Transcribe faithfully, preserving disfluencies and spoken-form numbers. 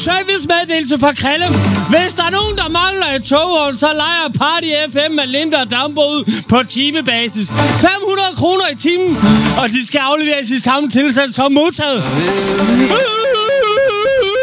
servicemeddelelse fra Krille. Hvis der er nogen, der mangler et togvogn, så leger Party F M med Linda og Dambo ud på timebasis. fem hundrede kroner i timen, og de skal afleveres i samme tilstand som modtaget.